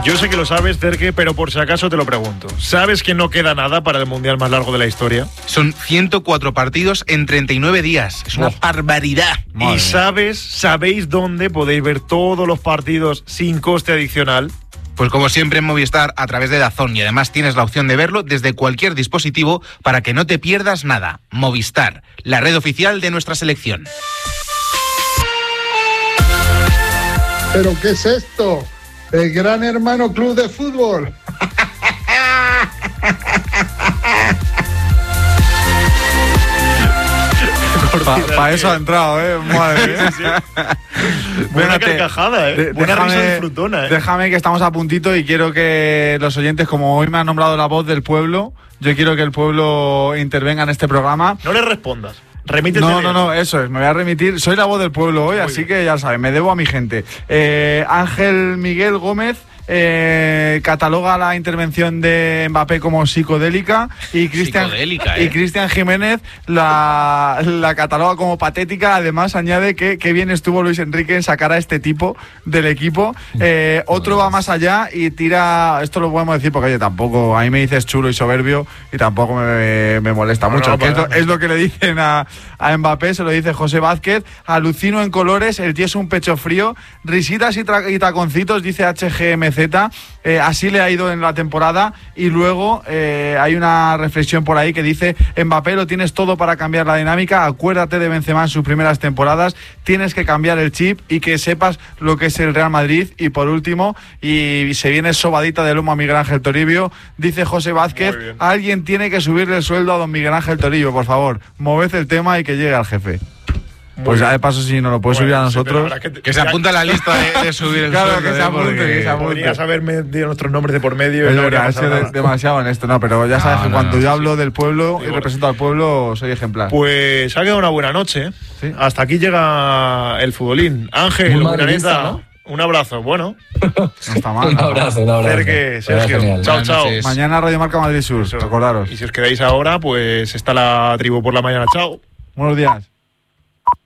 Yo sé que lo sabes, Cerque, pero por si acaso te lo pregunto. ¿Sabes que no queda nada para el mundial más largo de la historia? Son 104 partidos en 39 días. Es una barbaridad. ¿Y sabéis dónde podéis ver todos los partidos sin coste adicional? Pues como siempre en Movistar, a través de DAZN, y además tienes la opción de verlo desde cualquier dispositivo para que no te pierdas nada. Movistar, la red oficial de nuestra selección. ¿Pero qué es esto? El Gran Hermano Club de Fútbol. Para eso ha entrado, madre mía. Sí. Buena carcajada, buena risa disfrutona, Déjame que estamos a puntito y quiero que los oyentes, como hoy me han nombrado la voz del pueblo, yo quiero que el pueblo intervenga en este programa. No le respondas. Remítete. No, eso es, me voy a remitir. Soy la voz del pueblo hoy, así que ya sabes, me debo a mi gente. Ángel Miguel Gómez cataloga la intervención de Mbappé como psicodélica y Cristian Jiménez la cataloga como patética. Además añade que bien estuvo Luis Enrique en sacar a este tipo del equipo. Otro va más allá y tira, esto lo podemos decir porque oye, tampoco, a mí me dices chulo y soberbio y tampoco me molesta mucho. Es lo que le dicen a Mbappé, se lo dice José Vázquez. Alucino en colores, el tío es un pecho frío, risitas y taconcitos, dice HGMZ. Así le ha ido en la temporada. Y luego hay una reflexión por ahí que dice: Mbappé, lo tienes todo para cambiar la dinámica, acuérdate de Benzema en sus primeras temporadas, tienes que cambiar el chip y que sepas lo que es el Real Madrid. Y por último, y se viene sobadita de lomo a Miguel Ángel Toribio, dice José Vázquez: alguien tiene que subirle el sueldo a don Miguel Ángel Toribio, por favor, moved el tema y que llegue al jefe. Pues ya de paso, si no lo puede subir a nosotros, que se apunta a la lista de subir el sueldo. Claro, que se apunte. Podrías haberme dio nuestros nombres de por medio. Es verdad, ha sido demasiado en esto, pero ya sabes que cuando yo hablo del pueblo y represento al pueblo, soy ejemplar. Pues ha quedado una buena noche. ¿Sí? Hasta aquí llega el futbolín. Ángel, ¿no? Un abrazo, bueno. No está mal. Un abrazo. Sergio. Chao. Mañana Radio Marca Madrid Sur, acordaros. Y si os quedáis ahora, pues está la tribu por la mañana. Chao. Buenos días.